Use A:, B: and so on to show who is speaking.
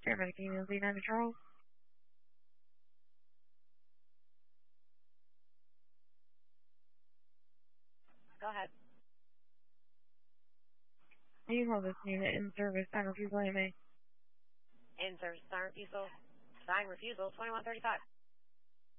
A: Paramedic Email Z9 Patrol.
B: Go ahead.
A: Do you call this unit in service? Sign refusal, AMA.
B: In service, sign refusal. Sign refusal, 2135.